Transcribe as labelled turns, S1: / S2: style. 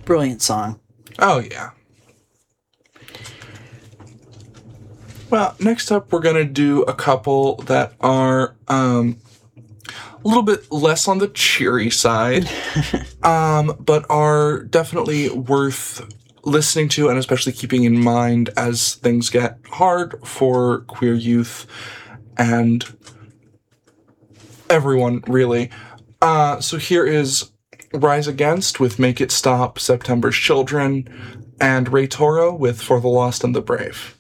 S1: Brilliant song.
S2: Oh, yeah. Well, next up, we're going to do a couple that are a little bit less on the cheery side, but are definitely worth listening to and especially keeping in mind as things get hard for queer youth and everyone, really. So here is Rise Against with Make It Stop, September's Children, and Ray Toro with For the Lost and the Brave.